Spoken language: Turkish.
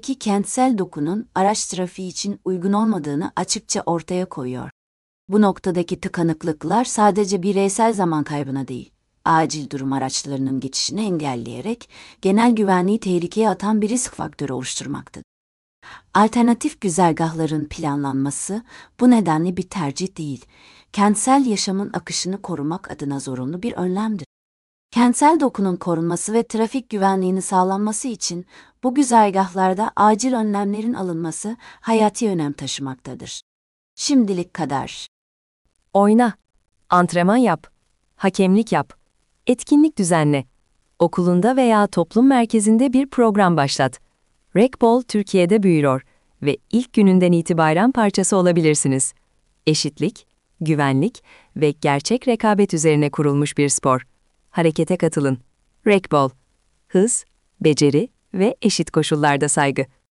Türkiye'deki kentsel dokunun araç trafiği için uygun olmadığını açıkça ortaya koyuyor. Bu noktadaki tıkanıklıklar sadece bireysel zaman kaybına değil, acil durum araçlarının geçişini engelleyerek genel güvenliği tehlikeye atan bir risk faktörü oluşturmaktadır. Alternatif güzergahların planlanması bu nedenle bir tercih değil, kentsel yaşamın akışını korumak adına zorunlu bir önlemdir. Kentsel dokunun korunması ve trafik güvenliğini sağlanması için bu güzergahlarda acil önlemlerin alınması hayati önem taşımaktadır. Şimdilik kadar. Oyna, antrenman yap, hakemlik yap, etkinlik düzenle. Okulunda veya toplum merkezinde bir program başlat. Rec Türkiye'de büyüyor ve ilk gününden itibaren parçası olabilirsiniz. Eşitlik, güvenlik ve gerçek rekabet üzerine kurulmuş bir spor. Harekete katılın. Rec Hız, beceri ve eşit koşullarda saygı.